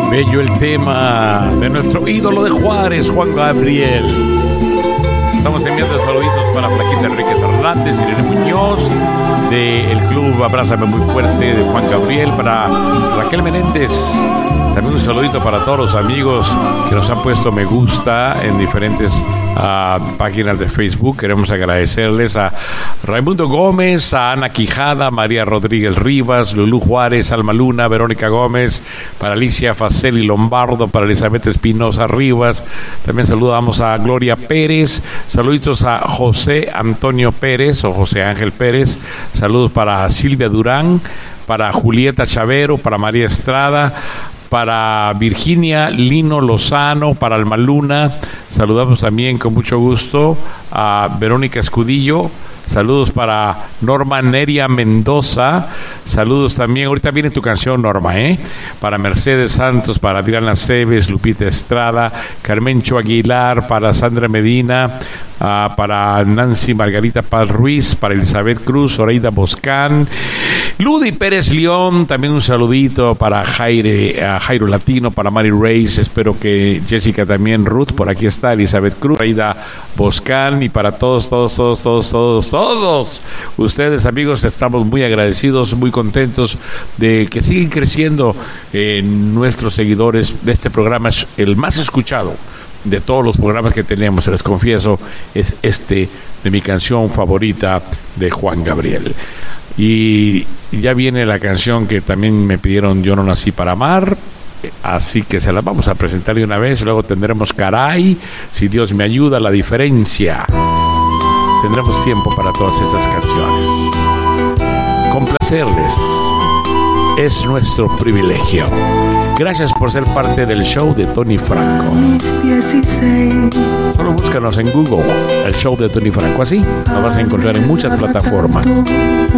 Bello el tema de nuestro ídolo de Juárez, Juan Gabriel. Estamos enviando saluditos para Flaquita Enrique Fernández, Irene Muñoz, del Club Abrázame Muy Fuerte de Juan Gabriel, para Raquel Menéndez. También un saludito para todos los amigos que nos han puesto me gusta en diferentes páginas de Facebook. Queremos agradecerles a Raimundo Gómez, a Ana Quijada, María Rodríguez Rivas, Lulú Juárez, Alma Luna, Verónica Gómez, para Alicia Faceli Lombardo, para Elizabeth Espinosa Rivas. También saludamos a Gloria Pérez. Saluditos a José Antonio Pérez o José Ángel Pérez. Saludos para Silvia Durán, para Julieta Chavero, para María Estrada, para Virginia Lino Lozano, para Alma Luna. Saludamos también con mucho gusto a Verónica Escudillo. Saludos para Norma Neria Mendoza. Saludos también, ahorita viene tu canción, Norma, para Mercedes Santos, para Adriana Cebes, Lupita Estrada, Carmencho Aguilar, para Sandra Medina, para Nancy Margarita Paz Ruiz, para Elizabeth Cruz, Zoraida Boscán, Ludi Pérez León. También un saludito para Jairo Latino, para Mary Reyes, espero que Jessica también, Ruth, por aquí está, Elizabeth Cruz, Zoraida Boscán, y para todos ustedes, amigos. Estamos muy agradecidos, muy contentos de que siguen creciendo nuestros seguidores de este programa. Es el más escuchado de todos los programas que tenemos, les confieso, es este de mi canción favorita de Juan Gabriel. Y ya viene la canción que también me pidieron, Yo no nací para amar, así que se la vamos a presentar de una vez. Luego tendremos Caray, Si Dios me ayuda, La Diferencia. Tendremos tiempo para todas estas canciones. Complacerles es nuestro privilegio. Gracias por ser parte del show de Tony Franco. Solo búscanos en Google, el show de Tony Franco. Así lo vas a encontrar en muchas plataformas.